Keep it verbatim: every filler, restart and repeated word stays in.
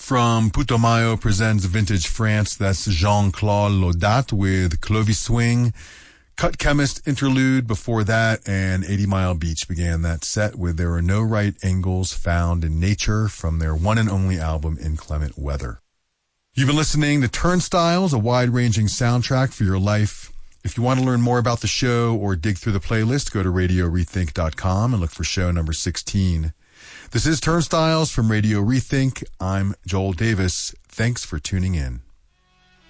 From Putumayo presents Vintage France. That's Jean-Claude Laudat with Clovis Swing. Cut Chemist interlude before that, and eighty Mile Beach began that set with There Are No Right Angles Found in Nature from their one and only album Inclement Weather. You've been listening to Turnstiles, a wide-ranging soundtrack for your life. If you want to learn more about the show or dig through the playlist, go to radio rethink dot com and look for show number sixteen. This is Turnstiles from Radio Rethink. I'm Joel Davis. Thanks for tuning in.